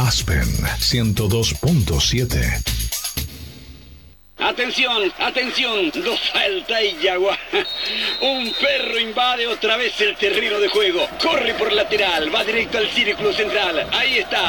Aspen 102.7. Atención, atención, no salta y yagua. Un perro invade otra vez el terreno de juego. Corre por lateral, va directo al círculo central. Ahí está.